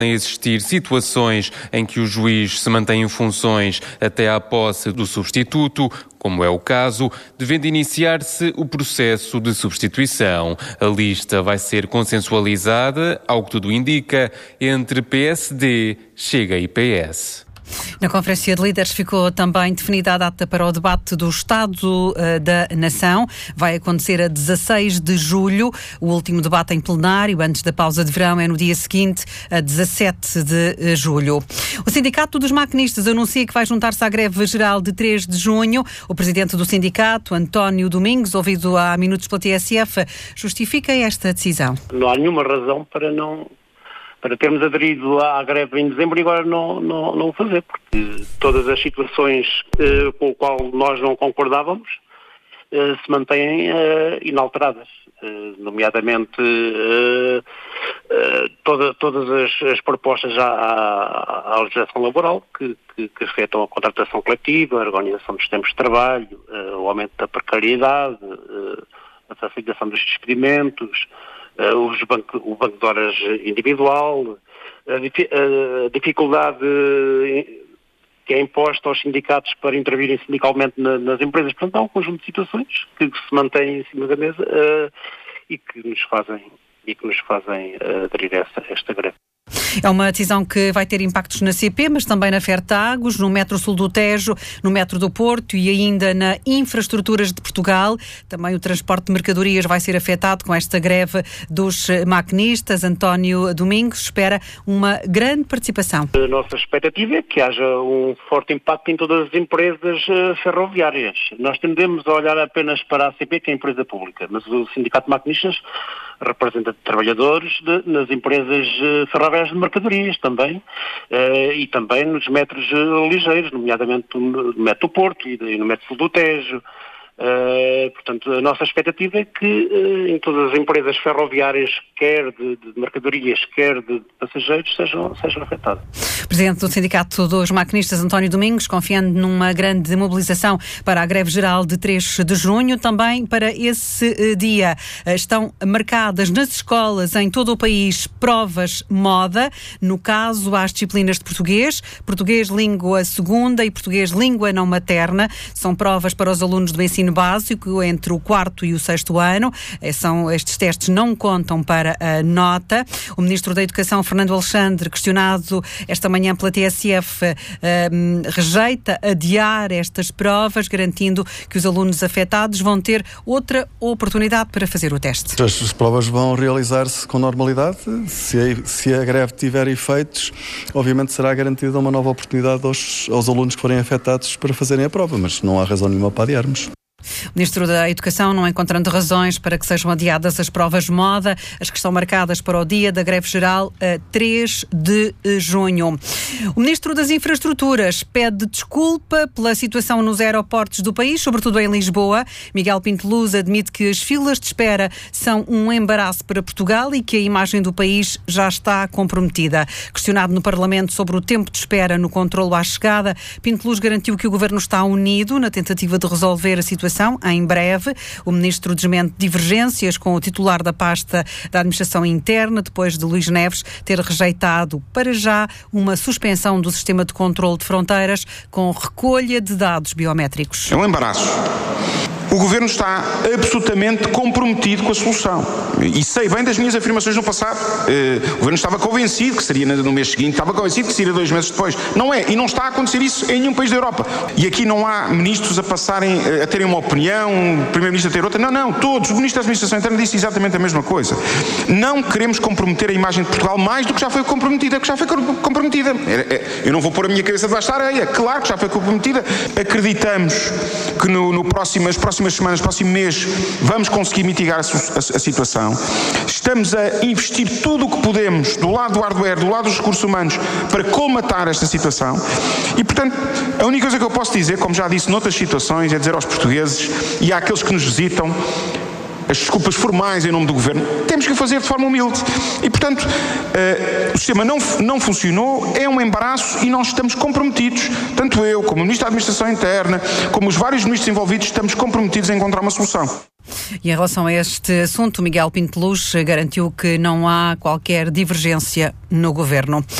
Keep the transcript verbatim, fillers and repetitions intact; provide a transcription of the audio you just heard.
existir situações em que o juiz se mantém em funções até à posse do substituto, como é o caso, devendo iniciar-se o processo de substituição. A lista vai ser consensualizada, ao que tudo indica, entre P S D, Chega e P S. Na Conferência de Líderes ficou também definida a data para o debate do Estado uh, da Nação. Vai acontecer a dezasseis de julho. O último debate em plenário, antes da pausa de verão, é no dia seguinte, a dezassete de julho. O Sindicato dos Maquinistas anuncia que vai juntar-se à greve geral de três de junho. O presidente do sindicato, António Domingos, ouvido há minutos pela T S F, justifica esta decisão. Não há nenhuma razão para não... para termos aderido à greve em dezembro e agora não, não, não o fazer, porque todas as situações eh, com as quais nós não concordávamos eh, se mantêm eh, inalteradas, eh, nomeadamente eh, eh, toda, todas as, as propostas à, à, à legislação laboral que, que, que afetam a contratação coletiva, a organização dos tempos de trabalho, eh, o aumento da precariedade, eh, a facilitação dos despedimentos, Uh, os banco, o banco de horas individual, a, difi- a dificuldade que é imposta aos sindicatos para intervirem sindicalmente na, nas empresas. Portanto, há um conjunto de situações que se mantêm em cima da mesa uh, e que nos fazem, e que nos fazem uh, aderir a esta, a esta greve. É uma decisão que vai ter impactos na C P, mas também na Fertagos, no Metro Sul do Tejo, no Metro do Porto e ainda na Infraestruturas de Portugal. Também o transporte de mercadorias vai ser afetado com esta greve dos maquinistas. António Domingos espera uma grande participação. A nossa expectativa é que haja um forte impacto em todas as empresas ferroviárias. Nós tendemos a olhar apenas para a C P, que é a empresa pública, mas o Sindicato de Maquinistas representa trabalhadores de, nas empresas ferroviárias de mercadorias também, uh, e também nos metros uh, ligeiros, nomeadamente no metro do Porto e, e no metro Sul do Tejo. Uh, portanto, a nossa expectativa é que uh, em todas as empresas ferroviárias, quer de, de mercadorias, quer de passageiros, sejam, sejam afetadas. Presidente do Sindicato dos Maquinistas, António Domingos, confiando numa grande mobilização para a greve geral de três de junho. Também para esse uh, dia uh, estão marcadas nas escolas em todo o país provas moda. No caso, há as disciplinas de português, português língua segunda e português língua não materna. São provas para os alunos do ensino básico entre o quarto e o sexto ano. São, estes testes não contam para a nota. O Ministro da Educação, Fernando Alexandre, questionado esta manhã pela T S F, um, rejeita adiar estas provas, garantindo que os alunos afetados vão ter outra oportunidade para fazer o teste. As provas vão realizar-se com normalidade. Se a, se a greve tiver efeitos, obviamente será garantida uma nova oportunidade aos, aos alunos que forem afetados para fazerem a prova, mas não há razão nenhuma para adiarmos. O Ministro da Educação, não encontrando razões para que sejam adiadas as provas de moda, as que estão marcadas para o dia da greve geral, a três de junho. O Ministro das Infraestruturas pede desculpa pela situação nos aeroportos do país, sobretudo em Lisboa. Miguel Pinteluz admite que as filas de espera são um embaraço para Portugal e que a imagem do país já está comprometida. Questionado no Parlamento sobre o tempo de espera no controlo à chegada, Pinteluz garantiu que o Governo está unido na tentativa de resolver a situação em breve. O Ministro desmente divergências com o titular da pasta da Administração Interna, depois de Luís Neves ter rejeitado, para já, uma suspensão do sistema de controle de fronteiras com recolha de dados biométricos. É um embaraço. O Governo está absolutamente comprometido com a solução. E sei bem das minhas afirmações no passado. Uh, o Governo estava convencido que seria no mês seguinte, estava convencido que seria dois meses depois. Não é, e não está a acontecer isso em nenhum país da Europa. E aqui não há ministros a passarem, a terem uma opinião, o Primeiro-Ministro a ter outra. Não, não, todos. O Ministro da Administração Interna disse exatamente a mesma coisa. Não queremos comprometer a imagem de Portugal mais do que já foi comprometida, que já foi comprometida. Eu não vou pôr a minha cabeça debaixo da areia. Claro que já foi comprometida. Acreditamos que no, no próximo, as próximas semanas, no próximo mês, vamos conseguir mitigar a, a, a situação. Estamos a investir tudo o que podemos do lado do hardware, do lado dos recursos humanos, para colmatar esta situação. E, portanto, a única coisa que eu posso dizer, como já disse noutras situações, é dizer aos portugueses e àqueles que nos visitam, as desculpas formais em nome do Governo, temos que o fazer de forma humilde. E, portanto, uh, o sistema não, não funcionou, é um embaraço e nós estamos comprometidos, tanto eu, como o Ministro da Administração Interna, como os vários ministros envolvidos, estamos comprometidos em encontrar uma solução. E em relação a este assunto, Miguel Pinto Luz garantiu que não há qualquer divergência no Governo.